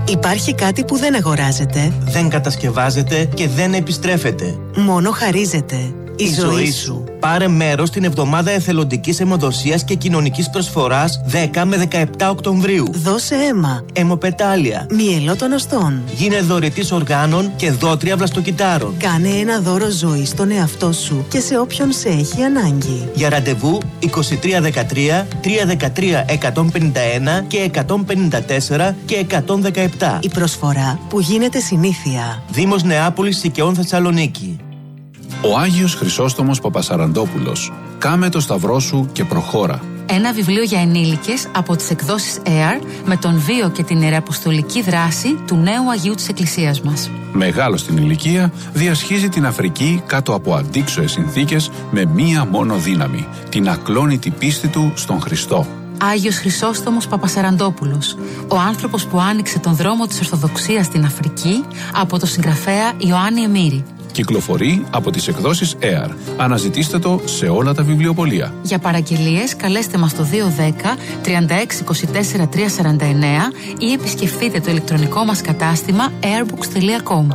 Υπάρχει κάτι που δεν αγοράζεται, δεν κατασκευάζεται και δεν επιστρέφεται. μόνο χαρίζεται. Η ζωή σου. Πάρε μέρος στην εβδομάδα εθελοντικής αιμοδοσίας και κοινωνικής προσφοράς 10 με 17 Οκτωβρίου. Δώσε αίμα. Αιμοπετάλια. Μυελό των οστών. Γίνε δωρητής οργάνων και δότρια βλαστοκυτάρων. Κάνε ένα δώρο ζωή στον εαυτό σου και σε όποιον σε έχει ανάγκη. Για ραντεβού 2313 313 151 και 154 και 117. Η προσφορά που γίνεται συνήθεια. Δήμος Νεάπολης Σικαιών Θεσσαλονίκη. Ο Άγιος Χρυσόστομος Παπασαραντόπουλος. Κάμε το σταυρό σου και προχώρα. Ένα βιβλίο για ενήλικες από τις εκδόσεις ΕΑΡ με τον βίο και την ιεραποστολική δράση του νέου Αγίου της Εκκλησίας μας. Μεγάλος στην ηλικία, διασχίζει την Αφρική κάτω από αντίξωες συνθήκες με μία μόνο δύναμη, την ακλόνητη πίστη του στον Χριστό. Άγιος Χρυσόστομος Παπασαραντόπουλος, ο άνθρωπος που άνοιξε τον δρόμο της Ορθοδοξίας στην Αφρική, από το συγγραφέα Ιωάννη Εμμύρη. Κυκλοφορεί από τις εκδόσεις ΕΑΡ. Αναζητήστε το σε όλα τα βιβλιοπωλεία. Για παραγγελίες καλέστε μας στο 210 36 24 349 ή επισκεφτείτε το ηλεκτρονικό μας κατάστημα airbooks.com.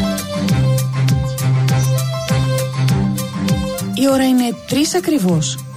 Η ώρα είναι 3 ακριβώς.